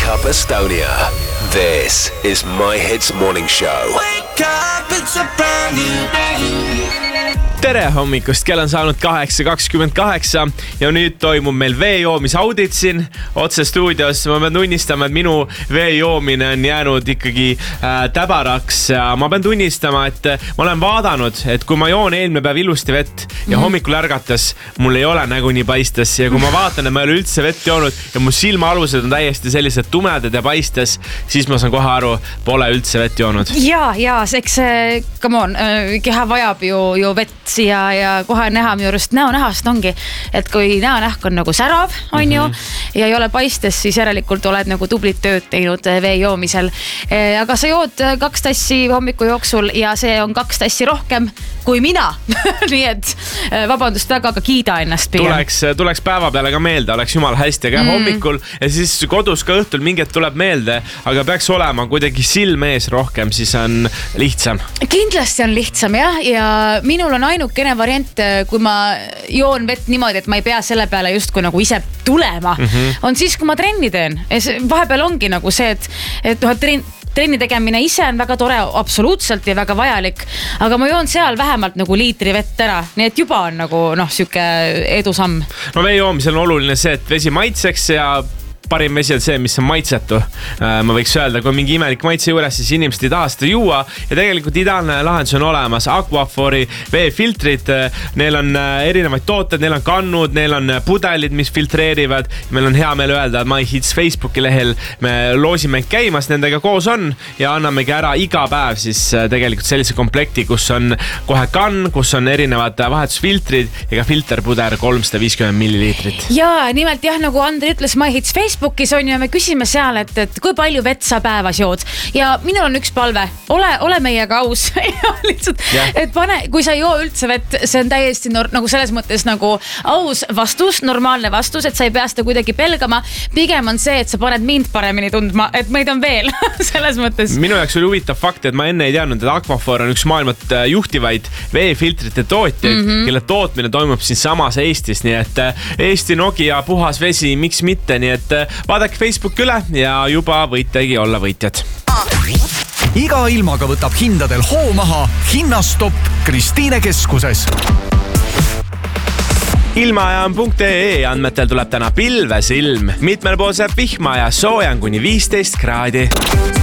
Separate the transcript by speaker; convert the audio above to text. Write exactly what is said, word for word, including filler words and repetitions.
Speaker 1: Wake Up Estonia. This is My Hits Morning Show.
Speaker 2: Wake up, it's a brand new day.
Speaker 3: Tere hommikust, kell on saanud kaheksa kakskümmend kaheksa ja nüüd toimub meil veejoomisaudit siin otse stuudios. Ma pean tunnistama, et minu veejoomine on jäänud ikkagi äh, täbaraks. Ma pean tunnistama, et ma olen vaadanud, et kui ma joon eelmine päev ilusti vett ja mm. hommikul ärgates, mul ei ole nägu nii paistes. Ja kui ma vaatan, et ma ei ole üldse vett joonud ja mu silmaalused on täiesti sellised tumedad ja paistes, siis ma saan kohe aru, pole üldse vett joonud.
Speaker 4: Ja, ja, eks come on, keha vajab ju, ju vett ja, ja kohe näha minu arust näonähast ongi, et kui näonähk on nagu särav, on ju, mm-hmm. ja ei ole paistes, siis järelikult oled nagu tublit tööd teinud vee joomisel. Aga sa jood kaks tassi hommiku jooksul ja see on kaks tassi rohkem kui mina. Nii et vabandust väga, aga kiida ennast pigem.
Speaker 3: Tuleks, tuleks päeva peale ka meelde, oleks jumal hästi, aga mm. hommikul ja siis kodus ka õhtul mingit tuleb meelde, aga peaks olema kuidagi silm ees rohkem, siis on lihtsam.
Speaker 4: Kindlasti on lihtsam, jah, ja minul on ainukene variant, kui ma joon vett niimoodi, et ma ei pea selle peale just kui nagu ise tulema, mm-hmm. on siis, kui ma trenni teen. Vahepeal ongi nagu see, et, et trenn, trenni tegemine ise on väga tore, absoluutselt ja väga vajalik, aga ma joon seal vähemalt nagu liitri vett ära, nii et juba on nagu noh, süke edusamm.
Speaker 3: No vee joomisel on oluline see, et vesi maitseks ja parim vesi on see, mis on maitsetu. Ma võiks öelda, kui mingi imelik maitse juures, siis inimesed ei taha seda juua ja tegelikult ideaalne lahendus on olemas. Aquafori veefiltrid, neil on erinevaid tooted, neil on kannud, neil on pudelid, mis filtreerivad. Meil on hea meel öelda, et My Hits Facebooki lehel me loosime käimas, nendega koos on ja annamegi ära iga päev siis tegelikult sellise komplekti, kus on kohe kann, kus on erinevad vahetusfiltrid ja ka filterpuder kolmsada viiskümmend milliliitrit.
Speaker 4: Ja nimelt jah, nagu Andri ütles, My Hits Facebook Facebookis on ja me küsime seal, et, et kui palju vett sa päevas jood. Ja minul on üks palve, ole, ole meiega aus. Lihtsalt, yeah. et pane, kui sa ei joo üldse vett, see on täiesti nor, nagu selles mõttes nagu aus vastus, normaalne vastus, et sa ei pea seda kuidagi pelgama. Pigem on see, et sa paned mind paremini tundma, et meid on veel selles mõttes.
Speaker 3: Minu jaoks oli huvitav fakt, et ma enne ei teadnud, et Aquafor on üks maailmat juhtivaid veefiltrite tootjaid, mm-hmm. kelle tootmine toimub siin samas Eestis, nii et Eesti Nokia puhas vesi, miks mitte, nii et vaadake Facebook üle ja juba võitegi olla võitjad.
Speaker 5: Iga ilmaga võtab hindadel hoo maha Hinnastopp Kristiine keskuses.
Speaker 3: Ilmaajam punkt ee andmetel tuleb täna pilves ilm, mitmel pool saab vihma ja soojan kuni viisteist kraadi.